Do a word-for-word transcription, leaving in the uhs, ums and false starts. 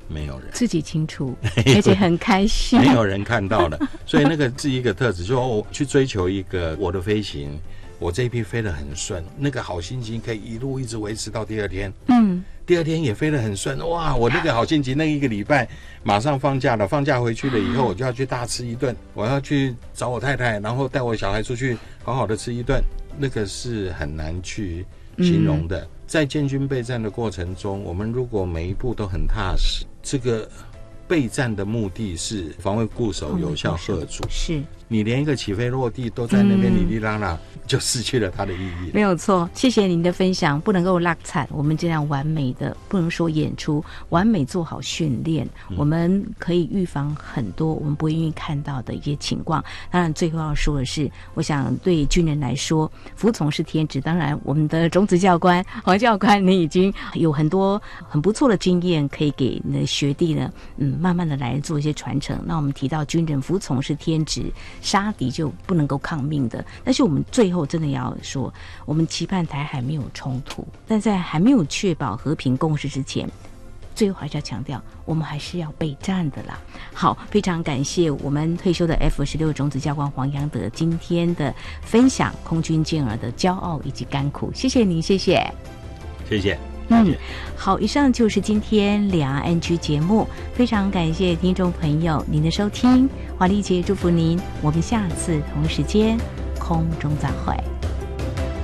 没有人， 自己清楚，而且很开心， 没有人看到了。所以那个是一个特质，就是我去追求一个我的飞行，我这一批飞得很顺，那个好心情可以一路一直维持到第二天。嗯，第二天也飞得很顺，哇！我那个好心情，那一个礼拜马上放假了，放假回去了以后，我就要去大吃一顿，我要去找我太太，然后带我小孩出去好好的吃一顿，那个是很难去形容的。嗯，在建军备战的过程中，我们如果每一步都很踏实，这个备战的目的是防卫固守，有效吓阻。 是你连一个起飞落地都在那边哩哩啦啦，嗯，就失去了它的意义。 没有错，谢谢您的分享。不能够落惨，我们这样完美的，不能说演出，完美做好训练，嗯，我们可以预防很多我们不愿意看到的一些情况。当然最后要说的是，我想对军人来说，服从是天职。当然我们的种子教官黄教官，你已经有很多很不错的经验可以给你的学弟呢，嗯，慢慢的来做一些传承。那我们提到军人服从是天职，杀敌就不能够抗命的。但是我们最后真的要说，我们期盼台海没有冲突，但在还没有确保和平共识之前，最后还是要强调，我们还是要备战的啦。好，非常感谢我们退休的 F 十六 种子教官黄扬德今天的分享，空军健儿的骄傲以及甘苦，谢谢您，谢谢， 谢谢。 嗯，好，以上就是今天两岸 N G 节目，非常感谢听众朋友您的收听，华丽姐祝福您，我们下次同一时间空中再会。